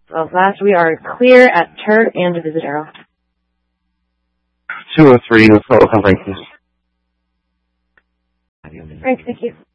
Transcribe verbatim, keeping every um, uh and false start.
Well, last we are clear at turn and visit arrow. two oh three, let's go with Frank. Frank, thank you.